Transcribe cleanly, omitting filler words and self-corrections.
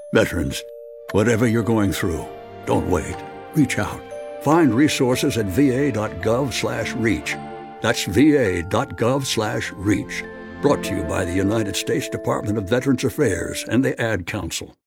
Veterans, whatever you're going through, don't wait. Reach out. Find resources at va.gov/reach. That's va.gov/reach. Brought to you by the United States Department of Veterans Affairs and the Ad Council.